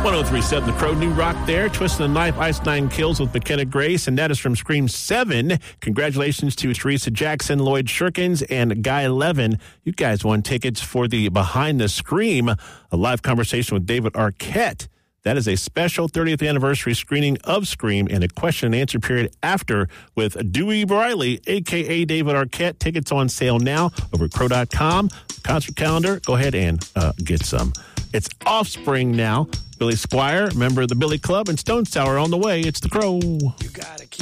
1037 The Crow, New Rock there. Twist the Knife, Ice Nine Kills with McKenna Grace, and that is from Scream 7. Congratulations to Teresa Jackson, Lloyd Shirkins, and Guy Levin. You guys won tickets for the Behind the Scream, a live conversation with David Arquette. That is a special 30th anniversary screening of Scream and a question and answer period after with Dewey Briley, a.k.a. David Arquette. Tickets on sale now over at crow.com. Concert calendar, go ahead and get some. It's Offspring now. Billy Squire, member of the Billy Club, and Stone Sour on the way. It's The Crow. You gotta keep